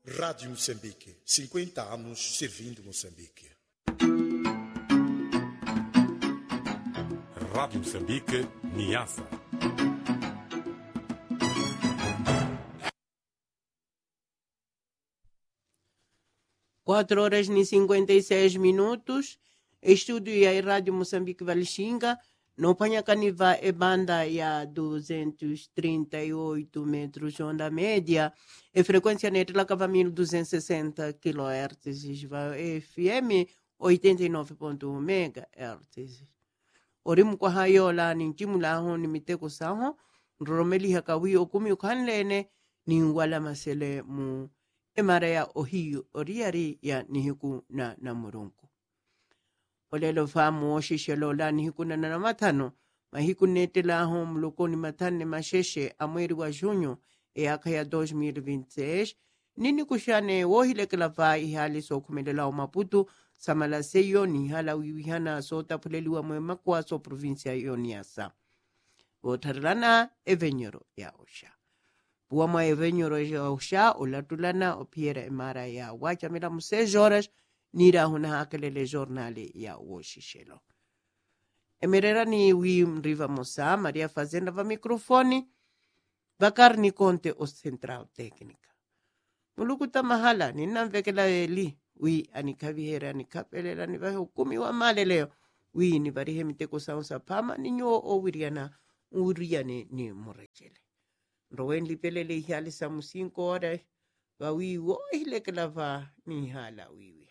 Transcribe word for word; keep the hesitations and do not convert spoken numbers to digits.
Rádio Moçambique, cinquenta anos servindo Moçambique. Rádio Moçambique, Niassa. Quatro horas e cinquenta e seis minutos. Estúdio ya Rádio Moçambique Valixinga. No Panhacaniva e banda ya duzentos e trinta e oito metros onda média. E frequência net lá cava mil duzentos e sessenta kHz. F M oitenta e nove ponto um megahertz. Orimu kwa hayo la ni njimu la ho ni miteko saho. Romeli hakawi okumi ukanlene ni wala masele mu emara ya ohiyo oriari ya nihiku na na murunku. Olelo famu oshishelo la nihiku na na matano. Mahiku nete la ho mlukoni matane masheshe amweri wa junho e aka ya dois mil e vinte e seis. Nini kushane wohile kelava ihali so kumelela o Maputo samala seyo ni hala wiwihana sota puleliwa mwema kwa so provincia yoniasa. Wotarlana evenyoro ya osha. Buama evenyoro ya osha olatulana opiera emara ya wacha mila muse horas nira huna hakelele jornale ya woshishelo. Emerera ni Wim Riva Mosa, Maria Fazenda va mikrofoni, bakar ni konte o central técnica. Mulukuta mahala ni namvekela eli wi anikavihera anikapelera ni vahe ukumi wa male leo wi ni varihe miteko saunsa pama ni nyo o wiriana uriane ni morechele rowen lipelele ihali samu cinco horas va wi wo ihile kelava ni hala wi